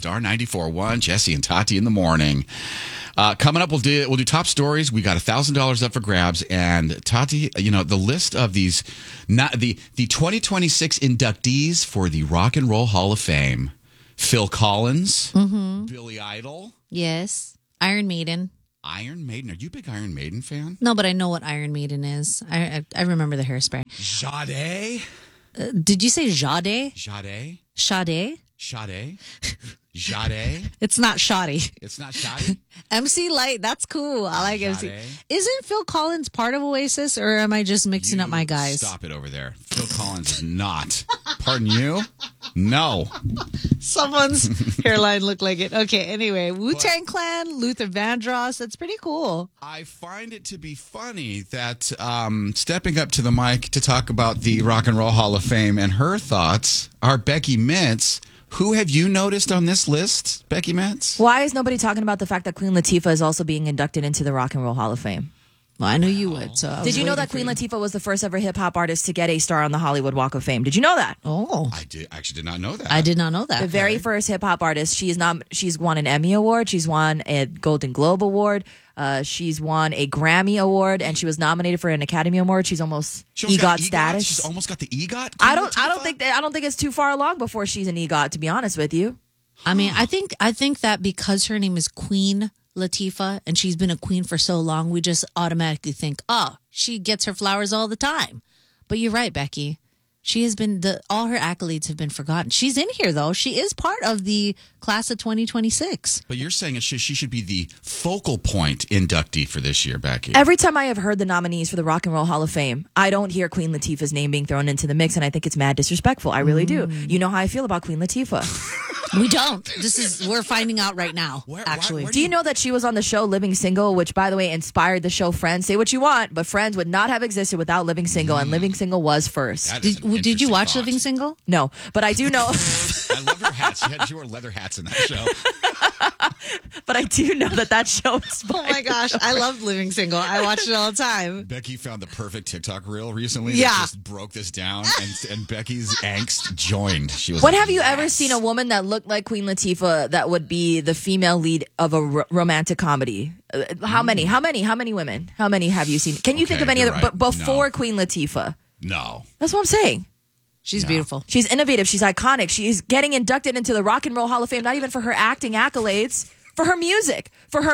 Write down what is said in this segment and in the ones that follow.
Star 94.1, Jesse and Tati in the morning. Coming up, we'll do top stories. We got $1,000 up for grabs, and Tati, the list of these, not the 2026 inductees for the Rock and Roll Hall of Fame: Phil Collins, Billy Idol, Yes. Iron Maiden. Iron Maiden. Are you a big Iron Maiden fan? No, but I know what Iron Maiden is. I remember the hairspray. Sade. Did you say Jade? Sade. Sade? Sade. Jade. It's not shoddy. It's not Sade. MC Light, that's cool. I like MC. Sade. Isn't Phil Collins part of Oasis, or am I just mixing up my guys? Stop it over there. Phil Collins is not. Pardon you? No. Someone's hairline looked like it. Okay, anyway, Wu-Tang Clan, Luther Vandross, that's pretty cool. I find it to be funny that stepping up to the mic to talk about the Rock and Roll Hall of Fame and her thoughts are Becky Mintz. Who have you noticed on this list, Becky Mintz? Why is nobody talking about the fact that Queen Latifah is also being inducted into the Rock and Roll Hall of Fame? Well, I knew you would. So Did you know that Queen Latifah was the first ever hip hop artist to get a star on the Hollywood Walk of Fame? Did you know that? Oh, I actually did not know that. I did not know that. The very first hip hop artist. She's won an Emmy Award. She's won a Golden Globe Award. She's won a Grammy Award, and she was nominated for an Academy Award. She's almost EGOT status. She's almost got the EGOT. I don't think it's too far along before she's an EGOT. To be honest with you, I mean, I think that because her name is Queen Latifah and she's been a queen for so long, we just automatically think, oh, she gets her flowers all the time. But you're right, Becky. She has been all her accolades have been forgotten. She's in here though. She is part of the class of 2026. But you're saying she should be the focal point inductee for this year, Becky. every time I have heard the nominees for the Rock and Roll Hall of Fame, I don't hear Queen Latifah's name being thrown into the mix, and I think it's mad disrespectful. I really do. You know how I feel about Queen Latifah. We don't. We're finding out right now, actually. Do you know that she was on the show Living Single, which, by the way, inspired the show Friends? Say what you want, but Friends would not have existed without Living Single, and Living Single was first. Did you watch Living Single? No, but I do know. I love her hats. She wore leather hats in that show. But I do know that show inspired. Oh my gosh, I love Living Single. I watch it all the time. Becky found the perfect TikTok reel recently Yeah. that just broke this down, and Becky's angst joined. She was When like, have you ever seen a woman that looked like Queen Latifah that would be the female lead of a romantic comedy? How many women? How many have you seen? Can you think of any you're other? right. But before No. Queen Latifah, No. that's what I'm saying. She's beautiful. She's innovative. She's iconic. She's getting inducted into the Rock and Roll Hall of Fame, not even for her acting accolades, for her music.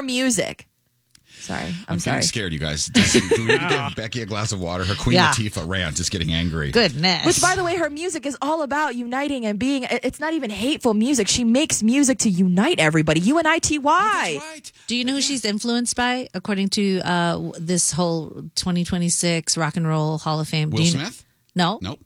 Sorry. I'm sorry. I'm scared, you guys. Can we give Becky a glass of water? Her Queen Latifah rant is getting angry. Goodness. Which, by the way, her music is all about uniting and being, it's not even hateful music. She makes music to unite everybody. UNITY. That's right. Do you know who she's influenced by, according to this whole 2026 Rock and Roll Hall of Fame? Will Smith? No. Nope.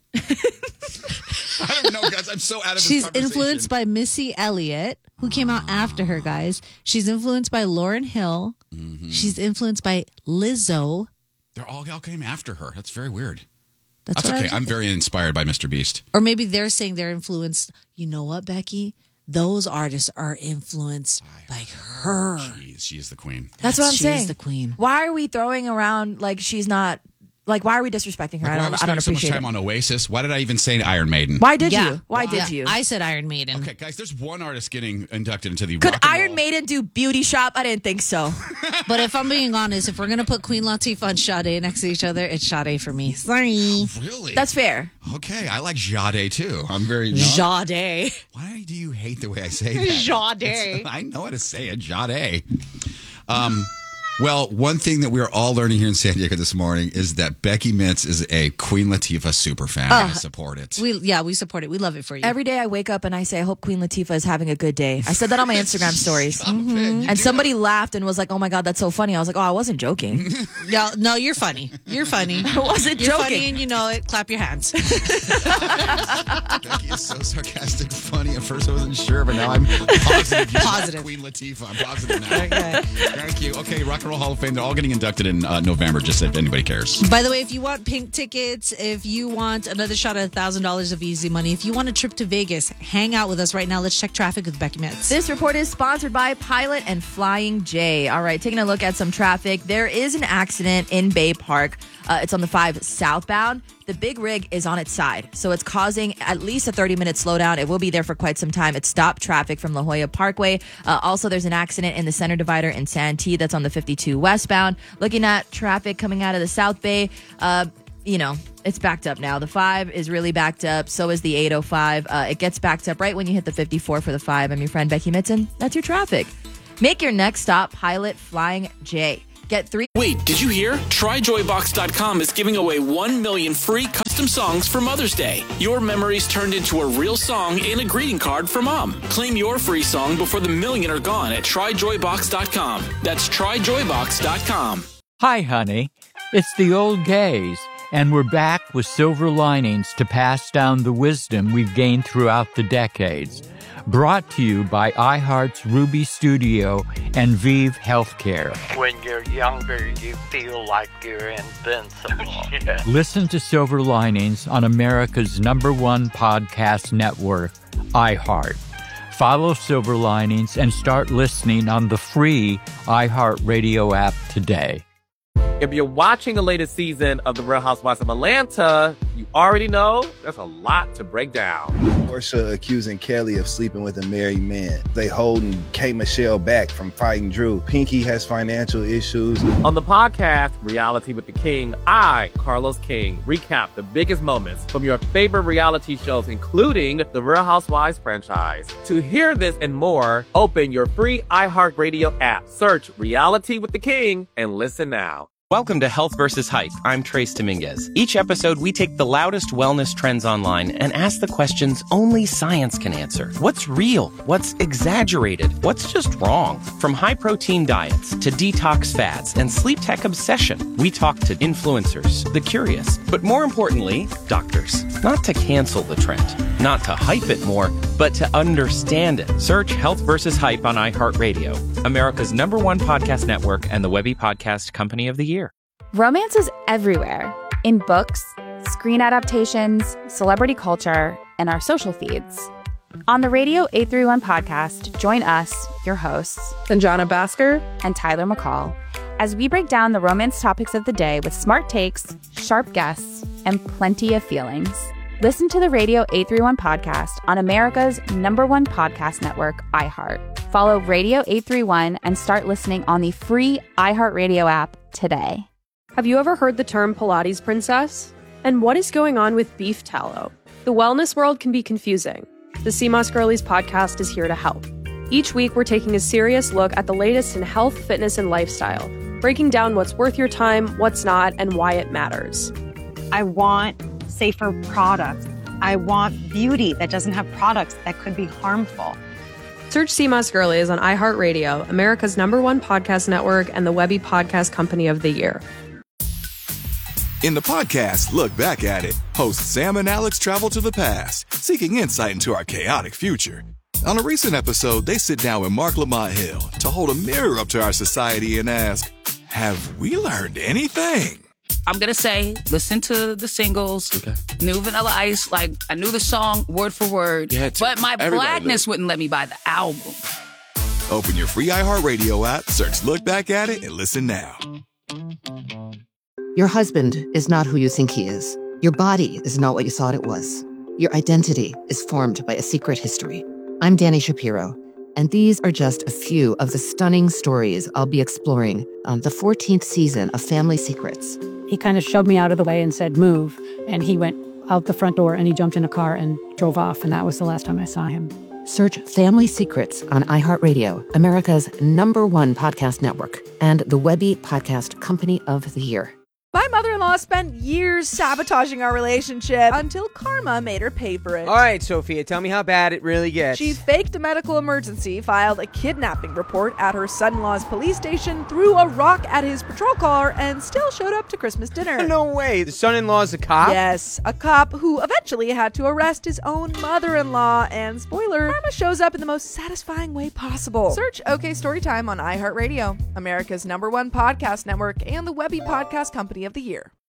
I don't know, guys. I'm so out of this She's conversation. influenced by Missy Elliott, who came out after her, guys. She's influenced by Lauryn Hill. Mm-hmm. She's influenced by Lizzo. They're all came after her. That's very weird. That's That's what okay. I'm very inspired by Mr. Beast. Or maybe they're saying they're influenced. You know what, Becky? Those artists are influenced by her. Jeez, she is the queen. That's what I'm She saying. is the queen. Why are we throwing around like she's not, like, why are we disrespecting her? Why are we I don't spending so much appreciate time it. on Oasis? Why did I even say Iron Maiden? Why did you? Why did Yeah, you? I said Iron Maiden. Okay, guys, there's one artist getting inducted into the Could Rock and Iron Roll. Maiden do Beauty Shop? I didn't think so. But if I'm being honest, if we're going to put Queen Latifah and Sade next to each other, it's Sade for me. Sorry. Really? That's fair. Okay, I like Jade too. I'm very... Sade. Why do you hate the way I say that? Sade. I know how to say it, Jade. Well, one thing that we are all learning here in San Diego this morning is that Becky Mintz is a Queen Latifah super fan. I support it. We support it. We love it for you. Every day I wake up and I say, I hope Queen Latifah is having a good day. I said that on my Instagram stories. Stop it. You And do somebody laughed and was like, oh my God, that's so funny. I was like, oh, I wasn't joking. No, you're funny. You're funny. I wasn't You're joking. funny and you know it. Clap your hands. that. Becky is so sarcastic, funny. At first I wasn't sure, but now I'm positive. You're Positive. Queen Latifah. I'm positive now. Okay. Thank you. Okay, Rock and Roll Hall of Fame. They're all getting inducted in November, just if anybody cares. By the way, if you want pink tickets, if you want another shot at $1,000 of easy money, if you want a trip to Vegas, hang out with us right now. Let's check traffic with Becky Metz. This report is sponsored by Pilot and Flying J. All right, taking a look at some traffic. There is an accident in Bay Park. It's on the 5 southbound. The big rig is on its side, so it's causing at least a 30-minute slowdown. It will be there for quite some time. It stopped traffic from La Jolla Parkway. Also, there's an accident in the center divider in Santee that's on the 52 westbound. Looking at traffic coming out of the South Bay, it's backed up now. The 5 is really backed up. So is the 805. It gets backed up right when you hit the 54 for the 5. I'm your friend Becky Mitson. That's your traffic. Make your next stop Pilot Flying J. Get 3. Wait, did you hear? TryJoyBox.com is giving away 1 million free custom songs for Mother's Day. Your memories turned into a real song and a greeting card for Mom. Claim your free song before the million are gone at TryJoyBox.com. That's TryJoyBox.com. Hi, honey. It's the old gays, and we're back with silver linings to pass down the wisdom we've gained throughout the decades. Brought to you by iHeart's Ruby Studio and Vive Healthcare. When you're younger, you feel like you're invincible. Yeah. Listen to Silver Linings on America's #1 podcast network, iHeart. Follow Silver Linings and start listening on the free iHeartRadio app today. If you're watching the latest season of The Real Housewives of Atlanta, you already know there's a lot to break down. Porsha accusing Kelly of sleeping with a married man. They holding K. Michelle back from fighting Drew. Pinky has financial issues. On the podcast, Reality with the King, I, Carlos King, recap the biggest moments from your favorite reality shows, including the Real Housewives franchise. To hear this and more, open your free iHeartRadio app. Search Reality with the King and listen now. Welcome to Health vs. Hype. I'm Trace Dominguez. Each episode, we take the loudest wellness trends online and ask the questions only science can answer. What's real? What's exaggerated? What's just wrong? From high-protein diets to detox fads and sleep tech obsession, we talk to influencers, the curious, but more importantly, doctors. Not to cancel the trend, not to hype it more, but to understand it. Search Health vs. Hype on iHeartRadio, America's #1 podcast network and the Webby Podcast Company of the Year. Romance is everywhere, in books, screen adaptations, celebrity culture, and our social feeds. On the Radio 831 podcast, join us, your hosts, Sanjana Bhaskar and Tyler McCall, as we break down the romance topics of the day with smart takes, sharp guests, and plenty of feelings. Listen to the Radio 831 podcast on America's #1 podcast network, iHeart. Follow Radio 831 and start listening on the free iHeartRadio app today. Have you ever heard the term Pilates princess? And what is going on with beef tallow? The wellness world can be confusing. The CMOS Girlies podcast is here to help. Each week, we're taking a serious look at the latest in health, fitness, and lifestyle, breaking down what's worth your time, what's not, and why it matters. I want safer products. I want beauty that doesn't have products that could be harmful. Search CMOS Girlies on iHeartRadio, America's #1 podcast network, and the Webby Podcast Company of the Year. In the podcast, Look Back at It, hosts Sam and Alex travel to the past, seeking insight into our chaotic future. On a recent episode, they sit down with Mark Lamont Hill to hold a mirror up to our society and ask, have we learned anything? I'm going to say, listen to the singles, New Vanilla Ice, like I knew the song word for word, but my blackness wouldn't let me buy the album. Open your free iHeartRadio app, search Look Back at It, and listen now. Your husband is not who you think he is. Your body is not what you thought it was. Your identity is formed by a secret history. I'm Danny Shapiro, and these are just a few of the stunning stories I'll be exploring on the 14th season of Family Secrets. He kind of shoved me out of the way and said, move. And he went out the front door and he jumped in a car and drove off. And that was the last time I saw him. Search Family Secrets on iHeartRadio, America's #1 podcast network, and the Webby Podcast Company of the Year. My mother-in-law spent years sabotaging our relationship until karma made her pay for it. All right, Sophia, tell me how bad it really gets. She faked a medical emergency, filed a kidnapping report at her son-in-law's police station, threw a rock at his patrol car, and still showed up to Christmas dinner. No way. The son-in-law's a cop? Yes, a cop who eventually had to arrest his own mother-in-law. And spoiler, karma shows up in the most satisfying way possible. Search OK Storytime on iHeartRadio, America's #1 podcast network, and the Webby Podcast Company of the Year.